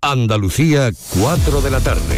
Andalucía, 4 de la tarde.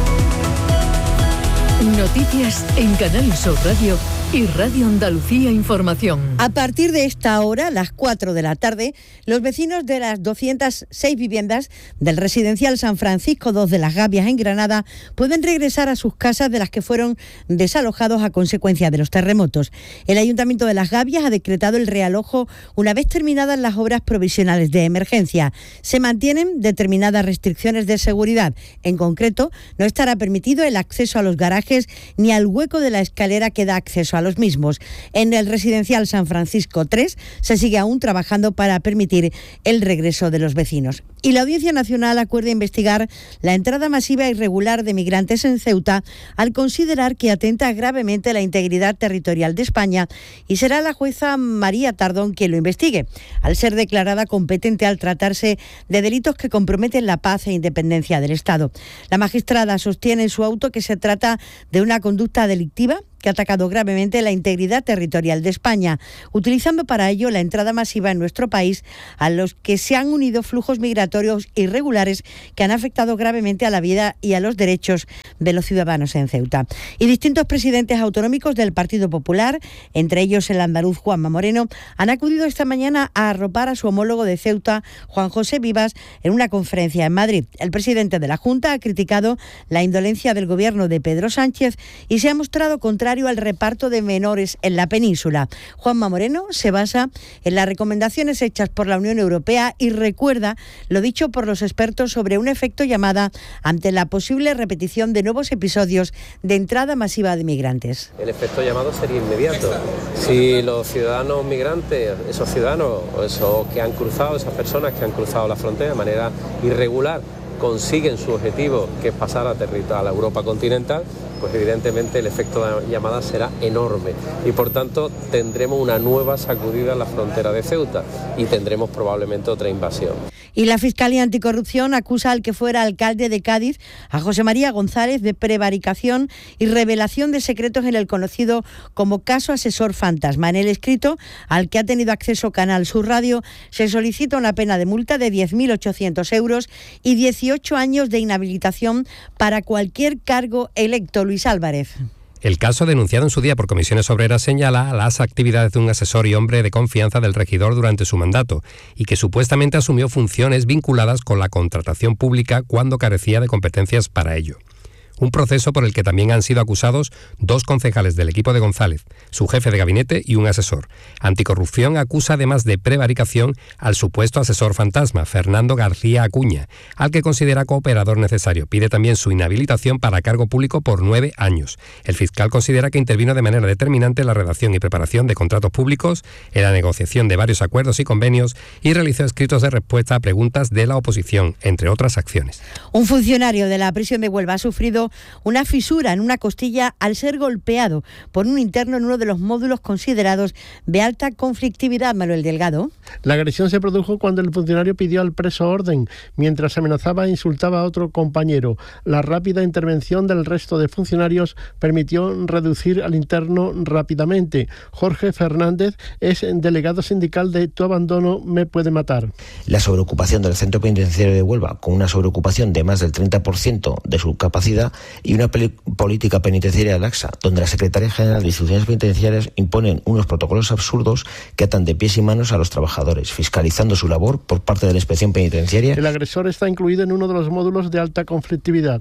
Noticias en Canal Sur Radio y Radio Andalucía Información. A partir de esta hora, las 4 de la tarde, los vecinos de las 206 viviendas del residencial San Francisco II de las Gavias en Granada pueden regresar a sus casas de las que fueron desalojados a consecuencia de los terremotos. El Ayuntamiento de las Gavias ha decretado el realojo una vez terminadas las obras provisionales de emergencia. Se mantienen determinadas restricciones de seguridad. En concreto, no estará permitido el acceso a los garajes ni al hueco de la escalera que da acceso a los mismos. En el residencial San Francisco III se sigue aún trabajando para permitir el regreso de los vecinos. Y la Audiencia Nacional acuerda investigar la entrada masiva e irregular de migrantes en Ceuta al considerar que atenta gravemente la integridad territorial de España, y será la jueza María Tardón quien lo investigue, al ser declarada competente al tratarse de delitos que comprometen la paz e independencia del Estado. La magistrada sostiene en su auto que se trata de una conducta delictiva que ha atacado gravemente la integridad territorial de España, utilizando para ello la entrada masiva en nuestro país, a los que se han unido flujos migratorios irregulares que han afectado gravemente a la vida y a los derechos de los ciudadanos en Ceuta. Y distintos presidentes autonómicos del Partido Popular, entre ellos el andaluz Juanma Moreno, han acudido esta mañana a arropar a su homólogo de Ceuta, Juan José Vivas, en una conferencia en Madrid. El presidente de la Junta ha criticado la indolencia del gobierno de Pedro Sánchez y se ha mostrado contrario al reparto de menores en la península. Juanma Moreno se basa en las recomendaciones hechas por la Unión Europea y recuerda lo dicho por los expertos sobre un efecto llamada ante la posible repetición de nuevos episodios de entrada masiva de migrantes. El efecto llamado sería inmediato. Si los ciudadanos migrantes, esos ciudadanos o esos que han cruzado, esas personas que han cruzado la frontera de manera irregular, consiguen su objetivo, que es pasar a la Europa continental, pues evidentemente el efecto de llamada será enorme y por tanto tendremos una nueva sacudida en la frontera de Ceuta y tendremos probablemente otra invasión. Y la Fiscalía Anticorrupción acusa al que fuera alcalde de Cádiz, a José María González, de prevaricación y revelación de secretos en el conocido como caso Asesor Fantasma. En el escrito, al que ha tenido acceso Canal Sur Radio, se solicita una pena de multa de 10.800 euros y 18 años de inhabilitación para cualquier cargo electo. Luis Álvarez. El caso, denunciado en su día por Comisiones Obreras, señala las actividades de un asesor y hombre de confianza del regidor durante su mandato y que supuestamente asumió funciones vinculadas con la contratación pública cuando carecía de competencias para ello. Un proceso por el que también han sido acusados 2 concejales del equipo de González, su jefe de gabinete y un asesor. Anticorrupción acusa además de prevaricación al supuesto asesor fantasma, Fernando García Acuña, al que considera cooperador necesario. Pide también su inhabilitación para cargo público por 9 años. El fiscal considera que intervino de manera determinante en la redacción y preparación de contratos públicos, en la negociación de varios acuerdos y convenios y realizó escritos de respuesta a preguntas de la oposición, entre otras acciones. Un funcionario de la prisión de Huelva ha sufrido una fisura en una costilla al ser golpeado por un interno en uno de los módulos considerados de alta conflictividad. Manuel Delgado. La agresión se produjo cuando el funcionario pidió al preso orden, mientras amenazaba e insultaba a otro compañero. La rápida intervención del resto de funcionarios permitió reducir al interno rápidamente. Jorge Fernández es delegado sindical de Tu abandono me puede matar. La sobreocupación del centro penitenciario de Huelva, con una sobreocupación de más del 30% de su capacidad, y una política penitenciaria laxa, donde la Secretaría General de Instituciones Penitenciarias imponen unos protocolos absurdos que atan de pies y manos a los trabajadores, fiscalizando su labor por parte de la Inspección Penitenciaria. El agresor está incluido en uno de los módulos de alta conflictividad.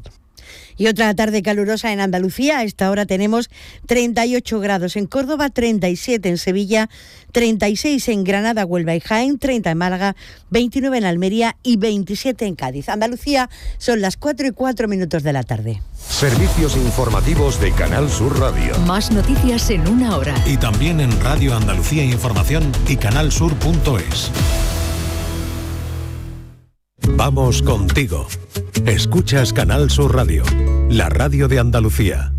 Y otra tarde calurosa en Andalucía. A esta hora tenemos 38 grados en Córdoba, 37 en Sevilla, 36 en Granada, Huelva y Jaén, 30 en Málaga, 29 en Almería y 27 en Cádiz. Andalucía, son las 4:04 de la tarde. Servicios informativos de Canal Sur Radio. Más noticias en una hora. Y también en Radio Andalucía Información y canalsur.es. Vamos contigo. Escuchas Canal Sur Radio, la radio de Andalucía.